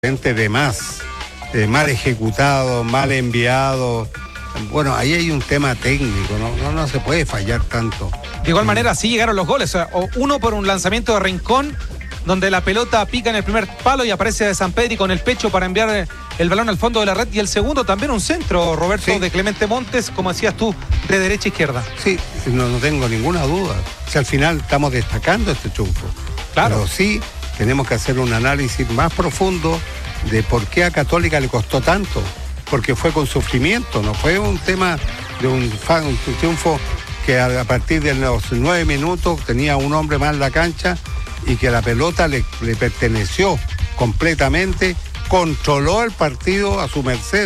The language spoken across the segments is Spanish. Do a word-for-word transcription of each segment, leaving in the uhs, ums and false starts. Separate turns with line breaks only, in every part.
de más, eh, mal ejecutado, mal enviado. Bueno, ahí hay un tema técnico, ¿no? No, no se puede fallar tanto.
De igual manera, sí llegaron los goles. O uno por un lanzamiento de Rincón, donde la pelota pica en el primer palo y aparece de Sampedri con el pecho para enviar el balón al fondo de la red. Y el segundo también un centro, Roberto, sí, de Clemente Montes, como decías tú, de derecha a izquierda.
Sí, no, no tengo ninguna duda. Si al final estamos destacando este triunfo.
Claro.
Pero sí tenemos que hacer un análisis más profundo de por qué a Católica le costó tanto. Porque fue con sufrimiento, no fue un tema de un, un triunfo que a partir de los nueve minutos tenía un hombre más en la cancha y que la pelota le, le perteneció completamente, controló el partido a su merced,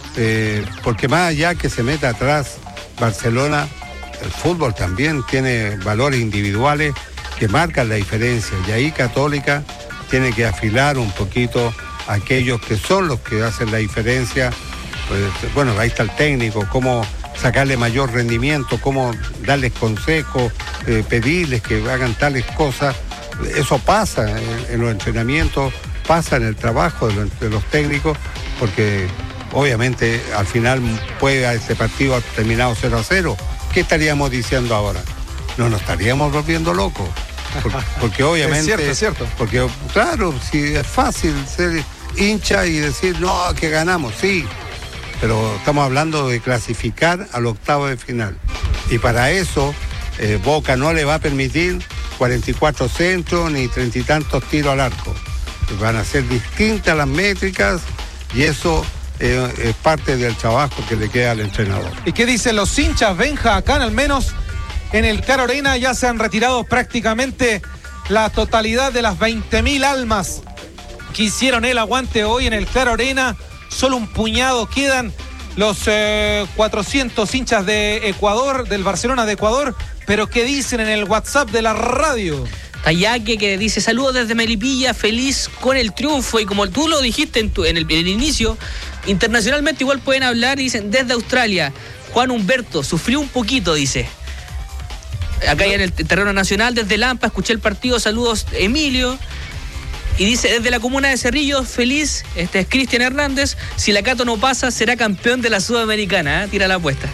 eh, porque más allá que se meta atrás Barcelona, el fútbol también tiene valores individuales que marcan la diferencia, y ahí Católica tiene que afilar un poquito a aquellos que son los que hacen la diferencia. Pues, bueno, ahí está el técnico, cómo sacarle mayor rendimiento, cómo darles consejos, eh, pedirles que hagan tales cosas. Eso pasa en, en los entrenamientos, pasa en el trabajo de los, de los técnicos, porque obviamente al final puede este partido haber terminado cero a cero. ¿Qué estaríamos diciendo ahora? No nos estaríamos volviendo locos. Porque, porque obviamente...
Es cierto, es cierto.
Porque, claro, si es fácil ser hincha y decir, no, que ganamos, sí. Pero estamos hablando de clasificar al octavo de final. Y para eso, eh, Boca no le va a permitir cuarenta y cuatro centros ni treinta y tantos tiros al arco. Van a ser distintas las métricas y eso eh, es parte del trabajo que le queda al entrenador.
¿Y qué dicen los hinchas, Benja? Acá al menos en el Claro Arena ya se han retirado prácticamente la totalidad de las veinte mil almas que hicieron el aguante hoy en el Claro Arena. Solo un puñado quedan, los eh, cuatrocientos hinchas de Ecuador, del Barcelona de Ecuador. Pero ¿qué dicen en el WhatsApp de la radio?
Tayaque, que dice: saludos desde Melipilla, feliz con el triunfo. Y como tú lo dijiste en, tu, en, el, en el inicio, internacionalmente igual pueden hablar y dicen desde Australia. Juan Humberto, sufrió un poquito, dice. Acá en el terreno nacional, desde Lampa, escuché el partido, saludos Emilio. Y dice, desde la comuna de Cerrillos, feliz, este es Cristian Hernández, si la Cato no pasa, será campeón de la Sudamericana, ¿eh? Tira la apuesta.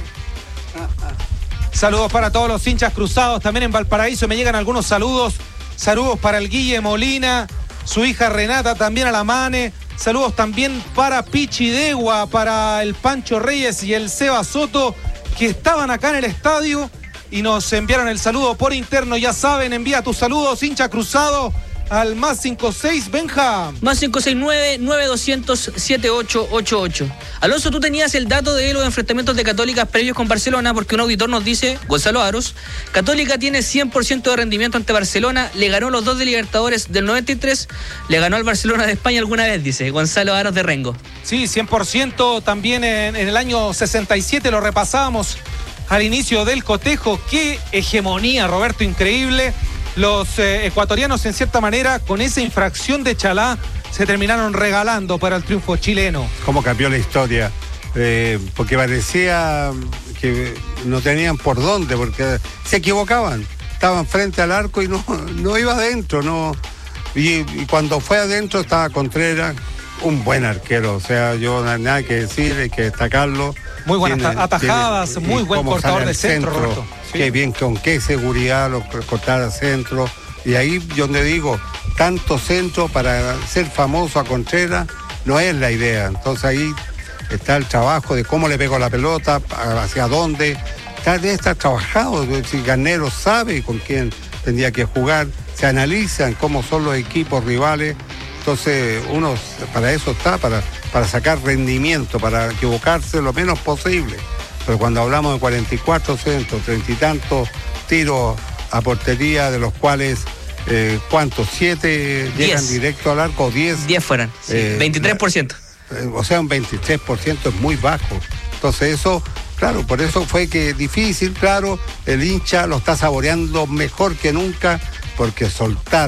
Saludos para todos los hinchas cruzados, también en Valparaíso me llegan algunos saludos. Saludos para el Guille Molina, su hija Renata, también a la Mane. Saludos también para Pichi Degua, para el Pancho Reyes y el Seba Soto, que estaban acá en el estadio y nos enviaron el saludo por interno. Ya saben, envía tus saludos, hincha cruzado, al más cinco seis, Benja.
Más cinco seis nueve, nueve dos cero cero, siete ocho ocho ocho. Alonso, tú tenías el dato de los enfrentamientos de Católica previos con Barcelona, porque un auditor nos dice, Gonzalo Aros, Católica tiene cien por ciento de rendimiento ante Barcelona, le ganó los dos de Libertadores del noventa y tres, le ganó al Barcelona de España alguna vez, dice Gonzalo Aros de Rengo.
Sí, cien por ciento también en, en el año sesenta y siete, lo repasábamos al inicio del cotejo. Qué hegemonía, Roberto, increíble. Los eh, ecuatorianos, en cierta manera, con esa infracción de Chalá, se terminaron regalando para el triunfo chileno.
¿Cómo cambió la historia? Eh, porque parecía que no tenían por dónde, porque se equivocaban. Estaban frente al arco y no, no iba adentro. No. Y, y cuando fue adentro estaba Contreras, un buen arquero. O sea, yo nada que decir, hay que destacarlo.
Muy buenas tiene, atajadas, tiene, muy buen cortador de centro, centro Roberto.
Sí. Qué bien, con qué seguridad lo cortar al centro. Y ahí donde digo, tanto centro para ser famoso a Contreras no es la idea. Entonces ahí está el trabajo de cómo le pego la pelota, hacia dónde. Está, debe estar trabajado. Si Garnero sabe con quién tendría que jugar, se analizan cómo son los equipos rivales. Entonces uno para eso está, para, para sacar rendimiento, para equivocarse lo menos posible. Pero cuando hablamos de cuarenta y cuatro centros, treinta y tantos tiros a portería, de los cuales, eh, ¿cuántos? ¿Siete llegan directo al arco? ¿Diez?
Diez fueran, sí, eh, veintitrés por ciento.
Eh, o sea, un veintitrés por ciento es muy bajo. Entonces eso, claro, por eso fue que difícil, claro, el hincha lo está saboreando mejor que nunca, porque soltar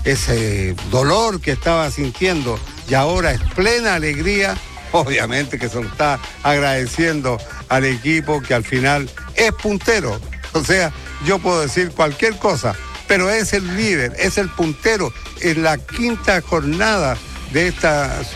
ese dolor que estaba sintiendo y ahora es plena alegría, obviamente que se lo está agradeciendo al equipo que al final es puntero. O sea, yo puedo decir cualquier cosa, pero es el líder, es el puntero. En la quinta jornada de esta